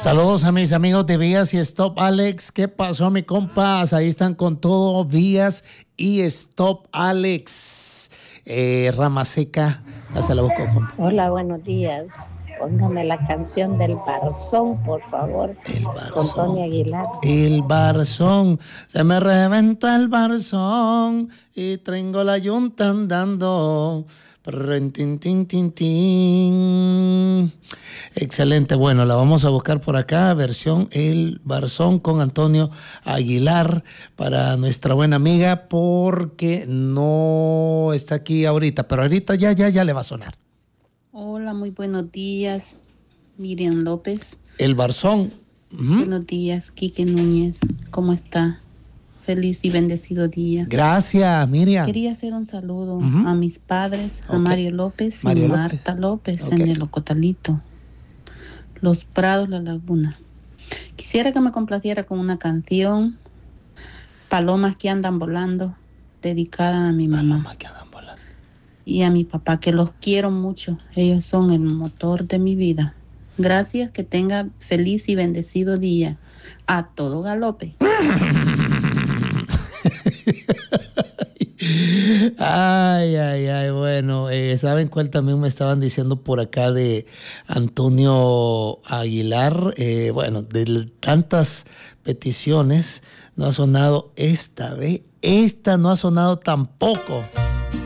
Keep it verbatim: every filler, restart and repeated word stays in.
Saludos a mis amigos de Vías y Stop Alex. ¿Qué pasó, mi compas? Ahí están con todo, Vías y Stop Alex. Eh, Rama Seca, hasta la busco, compa. Hola, buenos días. Póngame la canción del Barzón, por favor. El Barzón. Con Tony Aguilar. El Barzón. Se me reventa el Barzón y tengo la yunta andando. Tin, tin, tin, tin. Excelente, bueno, la vamos a buscar por acá, versión El Barzón con Antonio Aguilar para nuestra buena amiga, porque no está aquí ahorita, pero ahorita ya, ya, ya le va a sonar. Hola, muy buenos días, Miriam López. El Barzón. Uh-huh. Buenos días, Quique Núñez, ¿cómo está? Feliz y bendecido día. Gracias, Miriam. Quería hacer un saludo uh-huh. a mis padres, a okay. Mario López Mario y López. Marta López Okay. en el Ocotalito, Los Prados, La Laguna. Quisiera que me complaciera con una canción, Palomas que andan volando, dedicada a mi mamá. Palomas que andan volando. Y a mi papá, que los quiero mucho. Ellos son el motor de mi vida. Gracias, que tenga feliz y bendecido día. A todo galope. Ay, ay, ay, bueno, eh, ¿saben cuál también me estaban diciendo por acá de Antonio Aguilar? Eh, bueno, de tantas peticiones, no ha sonado esta vez, esta no ha sonado tampoco.